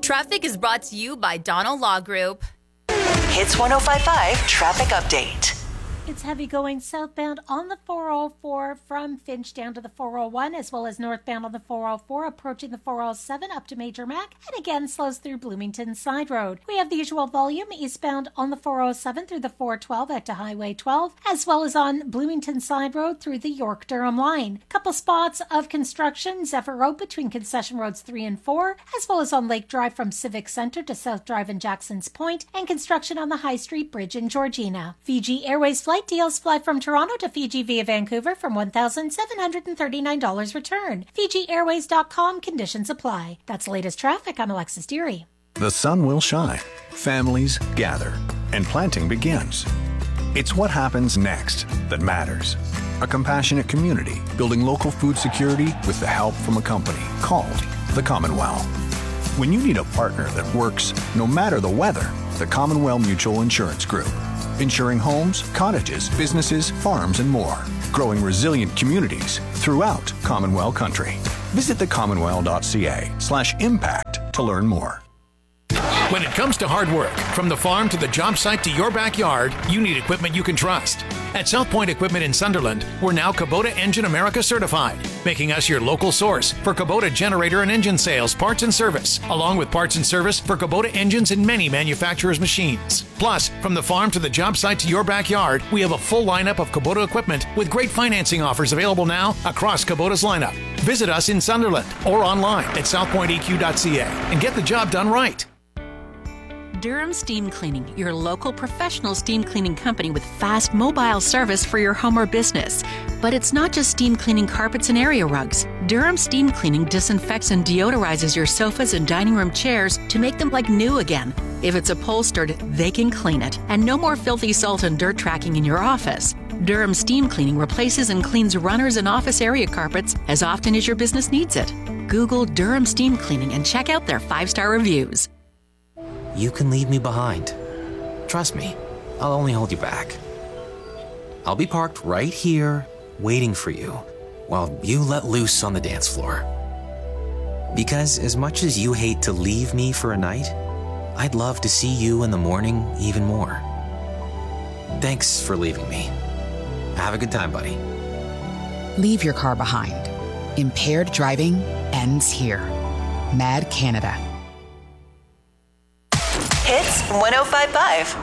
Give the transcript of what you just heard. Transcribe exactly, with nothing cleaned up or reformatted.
Traffic is brought to you by Donald Law Group. Hits one oh five point five Traffic Update. It's heavy going southbound on the four oh four from Finch down to the four oh one, as well as northbound on the four oh four, approaching the four oh seven up to Major Mac, and again slows through Bloomington Side Road. We have the usual volume eastbound on the four oh seven through the four twelve out to Highway twelve, as well as on Bloomington Side Road through the York-Durham line. Couple spots of construction, Zephyr Road between Concession Roads three and four, as well as on Lake Drive from Civic Center to South Drive and Jackson's Point, and construction on the High Street Bridge in Georgina. Fiji Airways flight deals fly from Toronto to Fiji via Vancouver from one thousand seven hundred thirty-nine dollars return. Fiji Airways dot com, conditions apply. That's the latest traffic. I'm Alexis Deary. The sun will shine, families gather, and planting begins. It's what happens next that matters. A compassionate community building local food security with the help from a company called the Commonwealth. When you need a partner that works no matter the weather, the Commonwealth Mutual Insurance Group. Insuring homes, cottages, businesses, farms, and more. Growing resilient communities throughout Commonwealth country. Visit the commonwealth dot c a slash impact to learn more. When it comes to hard work, from the farm to the job site to your backyard, you need equipment you can trust. At South Point Equipment in Sunderland, we're now Kubota Engine America certified, making us your local source for Kubota generator and engine sales, parts and service, along with parts and service for Kubota engines and many manufacturers' machines. Plus, from the farm to the job site to your backyard, we have a full lineup of Kubota equipment with great financing offers available now across Kubota's lineup. Visit us in Sunderland or online at south point e q dot c a and get the job done right. Durham Steam Cleaning, your local professional steam cleaning company with fast mobile service for your home or business. But it's not just steam cleaning carpets and area rugs. Durham Steam Cleaning disinfects and deodorizes your sofas and dining room chairs to make them like new again. If it's upholstered, they can clean it. And no more filthy salt and dirt tracking in your office. Durham Steam Cleaning replaces and cleans runners and office area carpets as often as your business needs it. Google Durham Steam Cleaning and check out their five-star reviews. You can leave me behind. Trust me, I'll only hold you back. I'll be parked right here, waiting for you, while you let loose on the dance floor. Because as much as you hate to leave me for a night, I'd love to see you in the morning even more. Thanks for leaving me. Have a good time, buddy. Leave your car behind. Impaired driving ends here. Mad Canada. Hits one oh five point five.